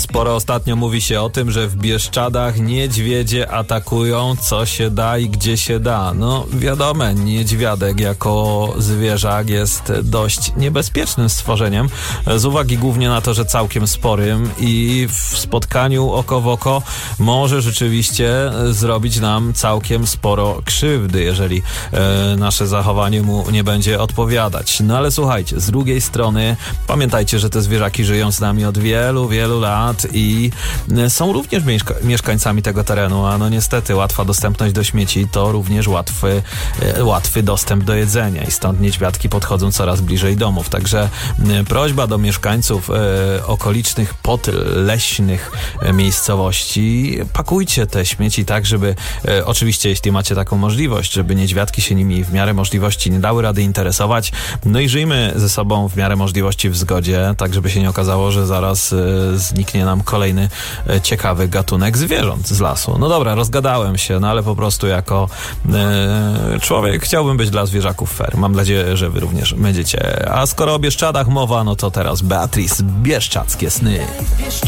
Sporo ostatnio mówi się o tym, że w Bieszczadach niedźwiedzie atakują co się da i gdzie się da. No wiadomo, niedźwiadek jako zwierzak jest dość niebezpiecznym stworzeniem, z uwagi głównie na to, że całkiem sporym i w spotkaniu oko w oko może rzeczywiście zrobić nam całkiem sporo krzywdy, jeżeli nasze zachowanie mu nie będzie odpowiadać. No ale słuchajcie, z drugiej strony pamiętajcie, że te zwierzaki żyją z nami od wielu, wielu lat i są również mieszkańcami tego terenu, a no niestety łatwa dostępność do śmieci to również łatwy dostęp do jedzenia i stąd niedźwiadki podchodzą coraz bliżej domów. Także prośba do mieszkańców okolicznych podleśnych miejscowości, pakujcie te śmieci tak, żeby oczywiście jeśli macie taką możliwość, żeby niedźwiadki się nimi w miarę możliwości nie dały rady interesować. No i żyjmy ze sobą w miarę możliwości w zgodzie, tak żeby się nie okazało, że zaraz zniknie nam kolejny ciekawy gatunek zwierząt z lasu. No dobra, rozgadałem się, no ale po prostu jako człowiek chciałbym być dla zwierzaków fair. Mam nadzieję, że wy również będziecie. A skoro o Bieszczadach mowa, no to teraz Beatrice, Bieszczadzkie sny.